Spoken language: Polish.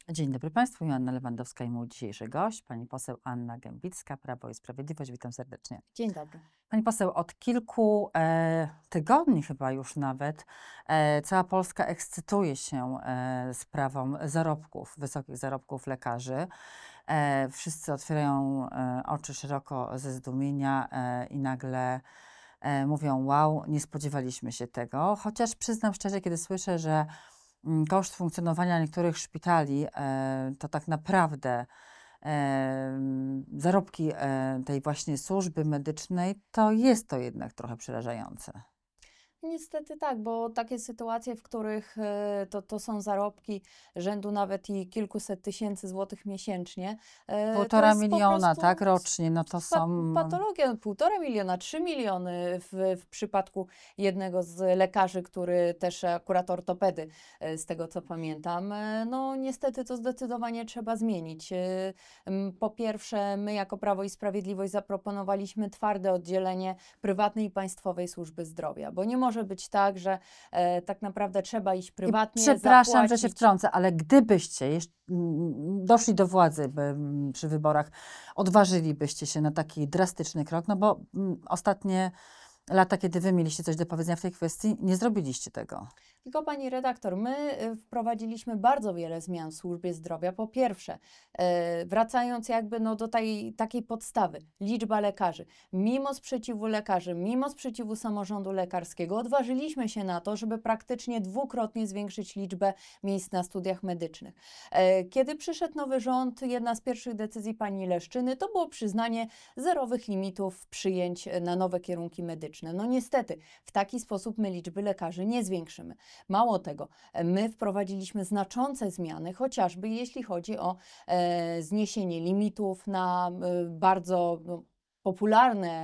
Dzień dobry Państwu, Joanna Lewandowska i mój dzisiejszy gość, pani poseł Anna Gembicka, Prawo i Sprawiedliwość. Witam serdecznie. Dzień dobry. Pani poseł, od kilku tygodni chyba już nawet cała Polska ekscytuje się sprawą zarobków, wysokich zarobków lekarzy. Wszyscy otwierają oczy szeroko ze zdumienia i nagle mówią: wow, nie spodziewaliśmy się tego. Chociaż przyznam szczerze, kiedy słyszę, że koszt funkcjonowania niektórych szpitali to tak naprawdę zarobki tej właśnie służby medycznej, to jest to jednak trochę przerażające. Niestety tak, bo takie sytuacje, w których to są zarobki rzędu nawet i kilkuset tysięcy złotych miesięcznie, to 1,5 jest po miliona, prostu tak, rocznie, no to są... patologia. 1,5 miliona, 3 miliony w przypadku jednego z lekarzy, który też akurat ortopedy, z tego co pamiętam. No niestety to zdecydowanie trzeba zmienić. Po pierwsze, my jako Prawo i Sprawiedliwość zaproponowaliśmy twarde oddzielenie prywatnej i państwowej służby zdrowia, bo nie może być tak, że tak naprawdę trzeba iść prywatnie, Przepraszam, że się zapłacić. wtrącę, ale gdybyście doszli do władzy przy wyborach, odważylibyście się na taki drastyczny krok, no bo ostatnie lata, kiedy wy mieliście coś do powiedzenia w tej kwestii, nie zrobiliście tego. Tylko pani redaktor, my wprowadziliśmy bardzo wiele zmian w służbie zdrowia. Po pierwsze, wracając jakby do takiej podstawy, liczba lekarzy. Mimo sprzeciwu lekarzy, mimo sprzeciwu samorządu lekarskiego, odważyliśmy się na to, żeby praktycznie dwukrotnie zwiększyć liczbę miejsc na studiach medycznych. Kiedy przyszedł nowy rząd, jedna z pierwszych decyzji pani Leszczyny to było przyznanie zerowych limitów przyjęć na nowe kierunki medyczne. No niestety, w taki sposób my liczby lekarzy nie zwiększymy. Mało tego, my wprowadziliśmy znaczące zmiany, chociażby jeśli chodzi o zniesienie limitów na bardzo popularne